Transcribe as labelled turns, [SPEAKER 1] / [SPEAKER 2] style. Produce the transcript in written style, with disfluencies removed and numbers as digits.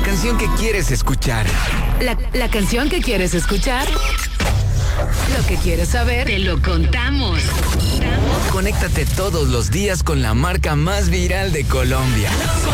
[SPEAKER 1] canción que quieres escuchar.
[SPEAKER 2] La canción que quieres escuchar. Lo que quieres saber, te lo contamos.
[SPEAKER 1] Conéctate todos los días con la marca más viral de Colombia.